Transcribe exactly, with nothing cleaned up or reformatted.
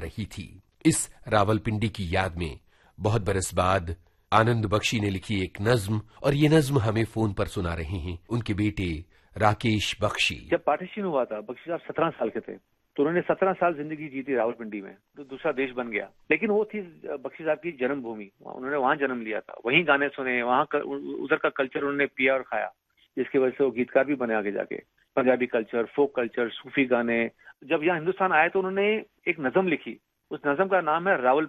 रही थी। इस रावलपिंडी की याद में बहुत बरस बाद आनंद बख्शी ने लिखी एक नज्म, और ये नज्म हमें फोन पर सुना रहे हैं उनके बेटे राकेश बख्शी। जब पार्टीशन हुआ था, बख्शी साहब सत्रह साल के थे, तो उन्होंने सत्रह साल जिंदगी जीती रावलपिंडी में, तो दूसरा देश बन गया। लेकिन वो थी बख्शी साहब की जन्मभूमि, उन्होंने वहां जन्म लिया था, वहीं गाने सुने, वहां उधर का कल्चर उन्होंने पिया और खाया, जिसकी वजह से वो गीतकार भी बने आगे जाके। पंजाबी कल्चर, फोक कल्चर, सूफी गाने। जब यहाँ हिंदुस्तान आए तो उन्होंने एक नज्म लिखी, उस नज्म का नाम है रावल